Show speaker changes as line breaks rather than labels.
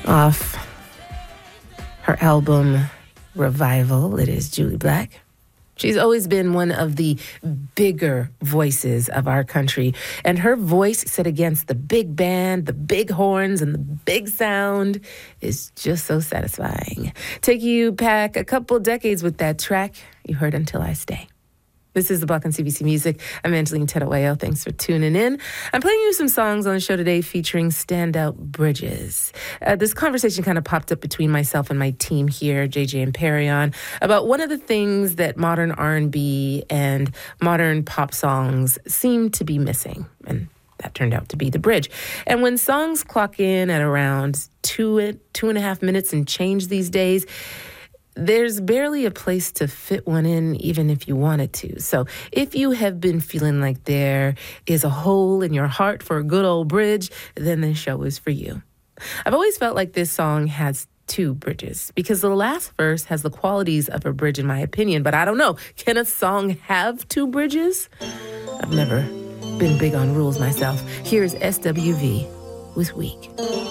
Off her album Revival, it is Jully Black. She's always been one of the bigger voices of our country, and her voice set against the big band, the big horns, and the big sound is just so satisfying. Take you back a couple decades with that track you heard Until I Stay. This is The Buck on CBC Music. I'm Angeline Tedoeo. Thanks for tuning in. I'm playing you some songs on the show today featuring standout bridges. This conversation kind of popped up between myself and my team here, JJ and Perion, about one of the things that modern R&B and modern pop songs seem to be missing. And that turned out to be the bridge. And when songs clock in at around 2.5 minutes and change these days, there's barely a place to fit one in, even if you wanted to. So if you have been feeling like there is a hole in your heart for a good old bridge, then this show is for you. I've always felt like this song has two bridges because the last verse has the qualities of a bridge, in my opinion. But I don't know. Can a song have two bridges? I've never been big on rules myself. Here's SWV with Weak.